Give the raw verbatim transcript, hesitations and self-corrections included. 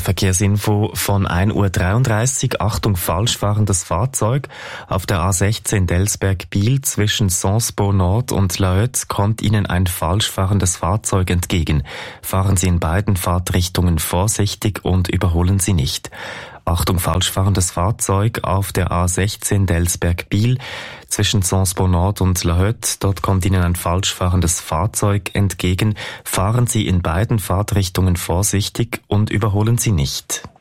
Verkehrsinfo von ein Uhr dreiunddreißig. Achtung, falsch fahrendes Fahrzeug. Auf der A sechzehn Delsberg-Biel zwischen Sansbo Nord und La Hötte kommt Ihnen ein falsch fahrendes Fahrzeug entgegen. Fahren Sie in beiden Fahrtrichtungen vorsichtig und überholen Sie nicht. Achtung, falsch fahrendes Fahrzeug auf der A sechzehn Delsberg-Biel zwischen Sansbo Nord und La Hötte. Dort kommt Ihnen ein falsch fahrendes Fahrzeug entgegen. Fahren Sie in beiden Fahrtrichtungen vorsichtig und überholen Sie nicht.